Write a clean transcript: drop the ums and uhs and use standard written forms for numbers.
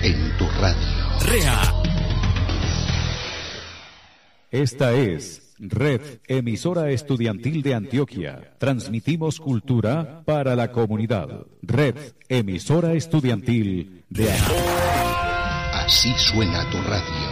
en tu radio. REA. Esta es Red Emisora Estudiantil de Antioquia. Transmitimos cultura para la comunidad. Red Emisora Estudiantil de Antioquia. Así suena tu radio.